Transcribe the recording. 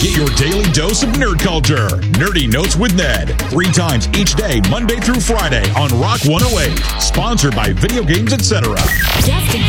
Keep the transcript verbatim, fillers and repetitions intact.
Get your daily dose of nerd culture. Nerdy Notes with Ned. Three times each day, Monday through Friday on Rock one oh eight. Sponsored by Video Games Etc. Just a